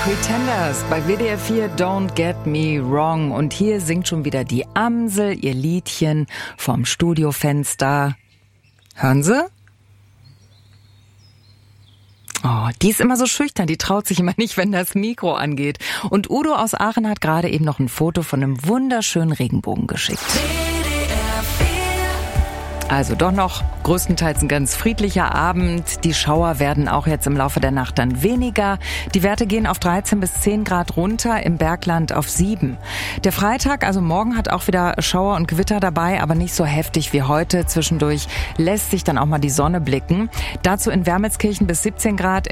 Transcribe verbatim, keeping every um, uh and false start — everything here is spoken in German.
Pretenders bei W D R vier Don't Get Me Wrong. Und hier singt schon wieder die Amsel ihr Liedchen vom Studiofenster. Hören Sie? Oh, die ist immer so schüchtern, die traut sich immer nicht, wenn das Mikro angeht. Und Udo aus Aachen hat gerade eben noch ein Foto von einem wunderschönen Regenbogen geschickt. Also doch noch größtenteils ein ganz friedlicher Abend. Die Schauer werden auch jetzt im Laufe der Nacht dann weniger. Die Werte gehen auf dreizehn bis zehn Grad runter, im Bergland auf sieben. Der Freitag, also morgen, hat auch wieder Schauer und Gewitter dabei, aber nicht so heftig wie heute. Zwischendurch lässt sich dann auch mal die Sonne blicken. Dazu in Wermelskirchen bis siebzehn Grad.